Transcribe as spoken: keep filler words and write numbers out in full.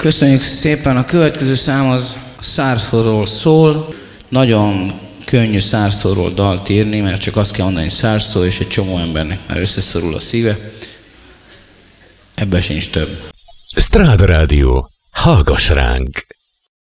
Köszönjük szépen, a következő szám az szárszóról szól. Nagyon könnyű szárszóról dalt írni, mert csak azt kell mondani, hogy szárszó, és egy csomó embernek már összeszorul a szíve. Ebben sincs több. Stráda Rádió. Hallgass ránk!